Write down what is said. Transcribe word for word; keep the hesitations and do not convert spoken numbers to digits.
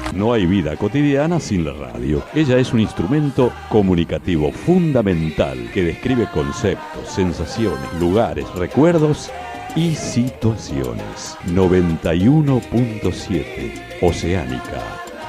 No hay vida cotidiana sin la radio. Ella es un instrumento comunicativo fundamental que describe conceptos, sensaciones, lugares, recuerdos y situaciones. noventa y uno punto siete Oceánica.